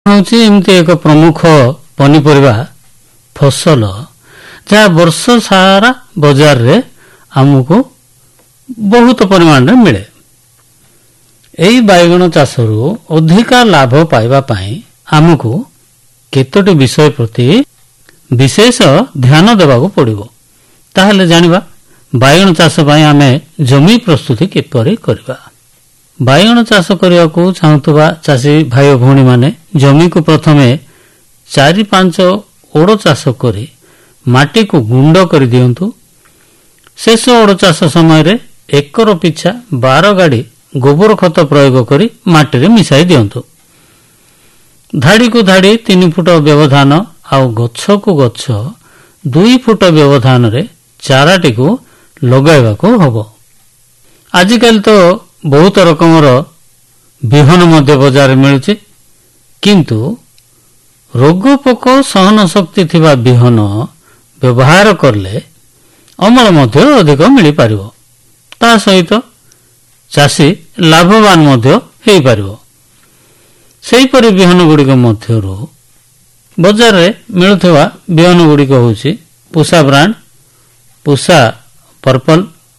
ହେଉଛି ଏମିତି ଏକ ପ୍ରମୁଖ ପନିପରିବା ଫସଲ ଯାହା ବର୍ଷ ସାରା ବଜାରରେ ଆମକୁ ବହୁତ ପରିମାଣରେ ମିଳେ। ଏହି ବାଇଗଣ ଚାଷରୁ ଅଧିକା ଲାଭ ପାଇବା ପାଇଁ ଆମକୁ କେତୋଟି ବିଷୟ ପ୍ରତି ବିଶେଷ ଧ୍ୟାନ ଦେବାକୁ ପଡ଼ିବ। ତାହେଲେ ଜାଣିବା ବାଇଗଣ ଚାଷ ପାଇଁ ଆମେ ଜମି ପ୍ରସ୍ତୁତି କିପରି କରିବା। ବାଇଗଣ ଚାଷ କରିବାକୁ ଚାହୁଁଥିବା ଚାଷୀ ଭାଇ ଓ ଭଉଣୀମାନେ ଜମିକୁ ପ୍ରଥମେ 4-5 ଓଡ଼ ଚାଷ କରି ମାଟିକୁ ଗୁଣ୍ଡ କରିଦିଅନ୍ତୁ। ଶେଷ ଓଡ଼ ଚାଷ ସମୟରେ ଏକର ପିଛା 12 ଗାଡ଼ି ଗୋବର ଖତ ପ୍ରୟୋଗ କରି ମାଟିରେ ମିଶାଇ ଦିଅନ୍ତୁ। ଧାଡ଼ିକୁ ଧାଡ଼ି 3 ଫୁଟ ବ୍ୟବଧାନ ଆଉ ଗଛକୁ ଗଛ 2 ଫୁଟ ବ୍ୟବଧାନରେ ଚାରାଟିକୁ ଲଗାଇବାକୁ ହେବ। ଆଜିକାଲି ତ ବହୁତ ରକମର ବିହନ ମଧ୍ୟ ବଜାରରେ ମିଳୁଛି, କିନ୍ତୁ ରୋଗ ପୋକ ସହନ ଶକ୍ତି ଥିବା ବିହନ ବ୍ୟବହାର କଲେ ଅମଳ ମଧ୍ୟ ଅଧିକ ମିଳିପାରିବ। ତା ସହିତ ଚାଷୀ ଲାଭବାନ ମଧ୍ୟ ହୋଇପାରିବ। ସେହିପରି ବିହନ ଗୁଡ଼ିକ ମଧ୍ୟରୁ ବଜାରରେ ମିଳୁଥିବା ବିହନ ଗୁଡ଼ିକ ହେଉଛି Pusa brand, Pusa purple,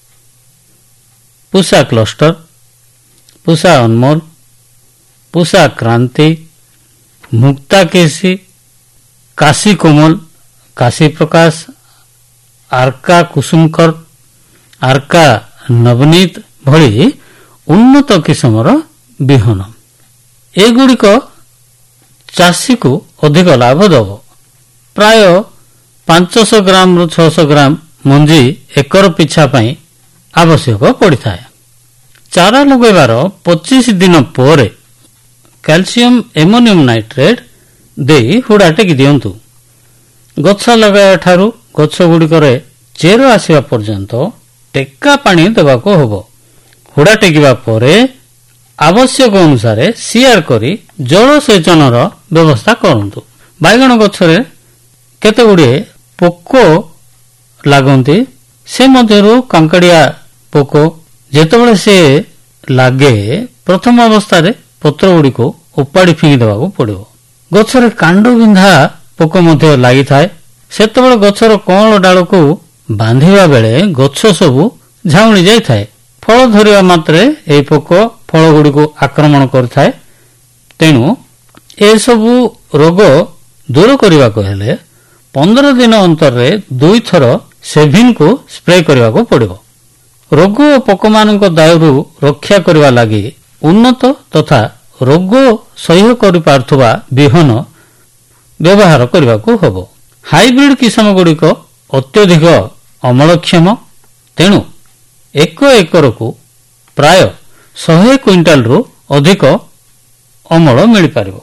Pusa cluster, Pusa Anmol, Pusa କ୍ରାନ୍ତି, ମୁକ୍ତା କେସି, କାଶୀ କୋମଲ, କାଶୀ ପ୍ରକାଶ, ଆର୍କା କୁସୁମକର, ଆର୍କା ନବନୀତ ଭଳି ଉନ୍ନତ କିସମର ବିହନ। ଏଗୁଡ଼ିକ ଚାଷୀକୁ ଅଧିକ ଲାଭ ଦେବ। ପ୍ରାୟ 500 ଗ୍ରାମରୁ 600 ଗ୍ରାମ ମଞ୍ଜି ଏକର ପିଛା ପାଇଁ ଆବଶ୍ୟକ ପଡ଼ିଥାଏ। ଚାରା ଲଗାଇବାର 25 ଦିନ ପରେ କ୍ୟାଲସିୟମ ଏମୋନିୟମ ନାଇଟ୍ରେଟ୍ ଦେଇ ହୁଡ଼ା ଟେକି ଦିଅନ୍ତୁ। ଗଛ ଲଗାଇବା ଠାରୁ ଗଛଗୁଡ଼ିକରେ ଚେର ଆସିବା ପର୍ଯ୍ୟନ୍ତ ଟେକା ପାଣି ଦେବାକୁ ହେବ। ହୁଡ଼ା ଟେକିବା ପରେ ଆବଶ୍ୟକ ଅନୁସାରେ ସିଆର କରି ଜଳସେଚନର ବ୍ୟବସ୍ଥା କରନ୍ତୁ। ବାଇଗଣ ଗଛରେ କେତେଗୁଡ଼ିଏ ପୋକ ଲାଗନ୍ତି, ସେ ମଧ୍ୟରୁ କାଙ୍କଡ଼ିଆ ପୋକ। ଯେତେବେଳେ ସେ ଲାଗେ ପ୍ରଥମ ଅବସ୍ଥାରେ ପତ୍ରଗୁଡ଼ିକୁ ଉପାଡ଼ି ଫିଙ୍ଗି ଦେବାକୁ ପଡ଼ିବ। ଗଛରେ କାଣ୍ଡ ବିନ୍ଧା ପୋକ ମଧ୍ୟ ଲାଗିଥାଏ। ସେତେବେଳେ ଗଛର କଅଁଳ ଡାଳକୁ ବାନ୍ଧିବା ବେଳେ ଗଛ ସବୁ ଝାଉଁଳି ଯାଇଥାଏ। ଫଳ ଧରିବା ମାତ୍ରେ ଏହି ପୋକ ଫଳଗୁଡ଼ିକୁ ଆକ୍ରମଣ କରିଥାଏ। ତେଣୁ ଏସବୁ ରୋଗ ଦୂର କରିବାକୁ ହେଲେ 15 ଦିନ ଅନ୍ତରରେ 2 ଥର ସେଭିନ୍କୁ ସ୍ପ୍ରେ କରିବାକୁ ପଡ଼ିବ। ରୋଗ ଓ ପୋକମାନଙ୍କ ଦାଉରୁ ରକ୍ଷା କରିବା ଲାଗି ଉନ୍ନତ ତଥା ରୋଗ ସହ୍ୟ କରିପାରୁଥିବା ବିହନ ବ୍ୟବହାର କରିବାକୁ ହେବ। ହାଇବ୍ରିଡ କିସମଗୁଡ଼ିକ ଅତ୍ୟଧିକ ଅମଳକ୍ଷମ, ତେଣୁ 1 ଏକରକୁ ପ୍ରାୟ 100 କ୍ୱିଣ୍ଟାଲରୁ ଅଧିକ ଅମଳ ମିଳିପାରିବ।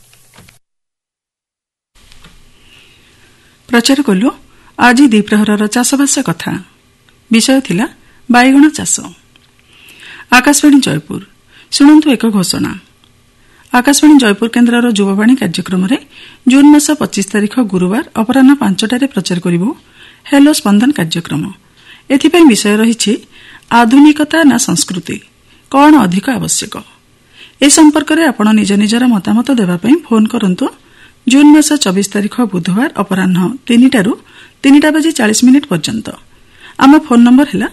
ପ୍ରଚାର କଲୁ ଆଜି ଦ୍ୱିପ୍ରହରର ଚାଷବାସ କଥା। ବିଷୟ ଥିଲା ବାଇଗଣ ଚାଷ। ଆକାଶବାଣୀ ଜୟପୁର। ଶୁଣନ୍ତୁ ଏକ ଘୋଷଣା। ଆକାଶବାଣୀ ଜୟପୁର କେନ୍ଦ୍ରର ଯୁବବାଣୀ କାର୍ଯ୍ୟକ୍ରମରେ ଜୁନ୍ ମାସ 25 ତାରିଖ ଗୁରୁବାର ଅପରାହ୍ନ 5ଟାରେ ପ୍ରଚାର କରିବ ହେଲୋ ସ୍ପନ୍ଦନ କାର୍ଯ୍ୟକ୍ରମ। ଏଥିପାଇଁ ବିଷୟ ରହିଛି ଆଧୁନିକତା ନା ସଂସ୍କୃତି, କ'ଣ ଅଧିକ ଆବଶ୍ୟକ। ଏ ସମ୍ପର୍କରେ ଆପଣ ନିଜ ନିଜର ମତାମତ ଦେବା ପାଇଁ ଫୋନ୍ କରନ୍ତୁ ଜୁନ୍ ମାସ 24 ତାରିଖ ବୁଧବାର ଅପରାହ୍ନ 3ଟାରୁ 3:40 ପର୍ଯ୍ୟନ୍ତ। ଆମ ଫୋନ୍ ନମ୍ବର ହେଲା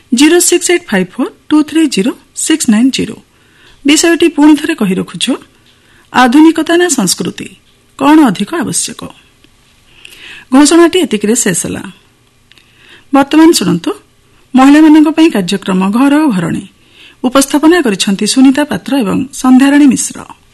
06854230690। ବିଷୟଟି ପୁଣି ଥରେ କହି ରଖୁଛୁ, ଆଧୁନିକତା ନା ସଂସ୍କୃତି, କ'ଣ ଅଧିକ ଆବଶ୍ୟକ। ଘୋଷଣାଟି ଏତିକିରେ ଶେଷ ହେଲା। ବର୍ତ୍ତମାନ ଶୁଣନ୍ତୁ ମହିଳାମାନଙ୍କ ପାଇଁ କାର୍ଯ୍ୟକ୍ରମ ଘର ଓ ଘରଣୀ। ଉପସ୍ଥାପନା କରିଛନ୍ତି ସୁନିତା ପାତ୍ର ଏବଂ ସନ୍ଧ୍ୟାରାଣୀ ମିଶ୍ର।